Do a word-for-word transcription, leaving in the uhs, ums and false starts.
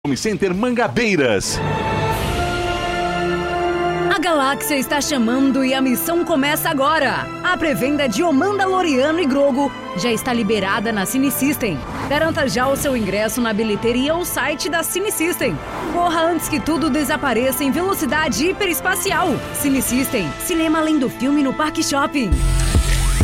Home Center Mangabeiras. A galáxia está chamando e a missão começa agora. A pré-venda de O Mandaloriano e Grogu já está liberada na Cine System. Garanta já o seu ingresso na bilheteria ou site da Cine System. Corra antes que tudo desapareça em velocidade hiperespacial. Cine System, cinema além do filme no Parque Shopping.